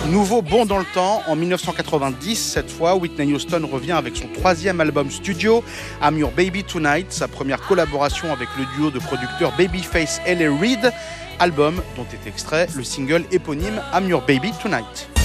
Nouveau bond dans le temps, en 1990, cette fois, Whitney Houston revient avec son 3e album studio, I'm Your Baby Tonight, sa première collaboration avec le duo de producteurs Babyface et L.A. Reid, album dont est extrait le single éponyme I'm Your Baby Tonight.